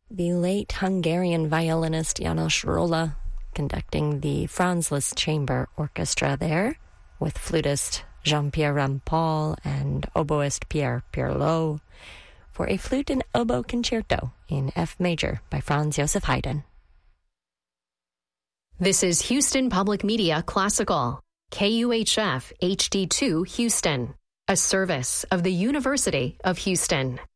The late Hungarian violinist János Rolla conducting the Franz Liszt Chamber Orchestra there, with flutist Jean-Pierre Rampal and oboist Pierre Pirlo, for a flute and oboe concerto in F major by Franz Joseph Haydn. This is Houston Public Media Classical, KUHF HD2 Houston, a service of the University of Houston.